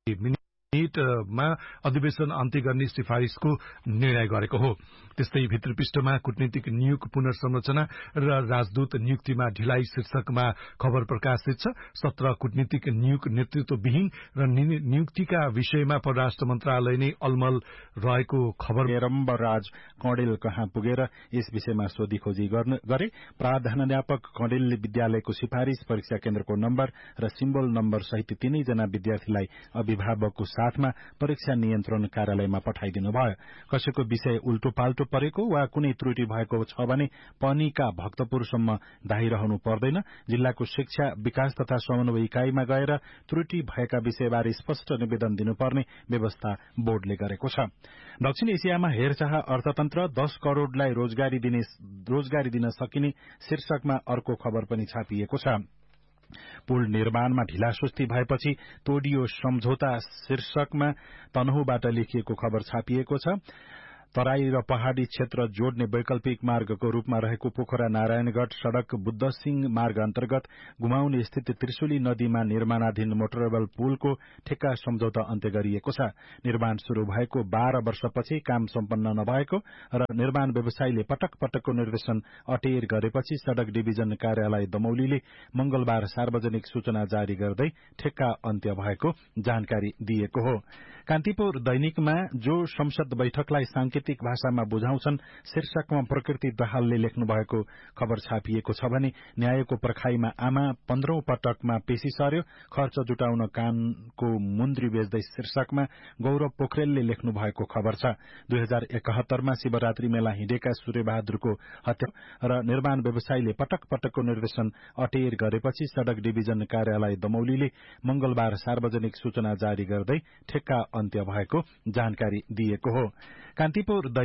मिनेटमा अधिवेशन अन्त्य गर्ने सिफारिशको निर्णय गरेको हो। त्यस्तै भित्री पृष्ठमा कूटनीतिक नियोग पुनर्संरचना र राजदूत नियुक्तिमा ढिलाइ शीर्षकमा खबर प्रकाशित छ। 17 कूटनीतिक नियोग नेतृत्वविहीन र नियुक्तिका विषयमा परराष्ट्र मन्त्रालय नै अलमल रहेको खबर। राज कौडेल कहाँ पुगेर यस विषयमा सोधीखोजी गरे। प्राध्यापक कौडेलले विद्यालयको सिफारिश, परीक्षा केन्द्रको नम्बर र सिम्बल नम्बर सहित तीनैजना विद्यार्थीलाई अभिभावकको साथमा परीक्षा नियन्त्रण कार्यालयमा पठाइदिनु भयो। कसैको विषय उल्टो पाल्टो परेको वा कुनै त्रुटि भएको छ भने पनीका भक्तपुरसम्म धाइरहनु पर्दैन। जिल्लाको शिक्षा विकास तथा समन्वय इकाइमा गएर त्रुटि भएका विषयबारे स्पष्ट निवेदन दिनुपर्ने व्यवस्था बोर्डले गरेको छ। दक्षिण एसियामा हेरचाह अर्थतन्त्र, 10 करोड़लाई रोजगारी दिन सकिने शीर्षकमा अर्को खबर पनि छापिएको छ। पुल निर्माणमा ढिलासुस्ती भएपछि तोडियो सम्झौता शीर्षकमा तनहुबाट लेखिएको खबर छापिएको छ। तराई र पहाड़ी क्षेत्र जोड्ने वैकल्पिक मार्गको रूपमा रहेको पोखरा नारायणगढ़ सड़क बुद्ध सिंह मार्ग अन्तर्गत गुमाउने स्थित त्रिशुली नदीमा निर्माणाधीन मोटरेबल पुलको ठेक्का सम्झौता अन्त्य गरिएको छ। निर्माण शुरू भएको 12 वर्षपछि काम सम्पन्न नभएको र निर्माण व्यवसायीले पटक पटकको निर्देशन अटेर गरेपछि सड़क डिभिजन कार्यालय दमौलीले मंगलबार सार्वजनिक सूचना जारी गर्दै ठेक्का अन्त्य भएको जानकारी दिएको हो। कान्तिपुर दैनिकमा जो संसद बैठकलाई सांकेतिक भाषामा बुझाउँछन् शीर्षकमा प्रकृति दाहालले लेख्नु भएको खबर छापिएको छ भने न्यायको पर्खाईमा आमा 15औं पटकमा पेशी सर्यो, खर्च जुटाउन कानको मुन्द्री बेच्दै शीर्षकमा गौरव पोखरेलले लेख्नु भएको खबर छ। 2071 मा शिवरात्रि मेला हिँडेका सूर्यबहादुरको हत्या र निर्माण व्यवसायीले पटक पटकको निर्देशन अटेर गरेपछि सड़क डिभिजन कार्यालय दमौलीले मंगलबार सार्वजनिक सूचना जारी गर्दै ठेक्का अन्त्य भएको जानकारी दिएको हो। कान्तिपुर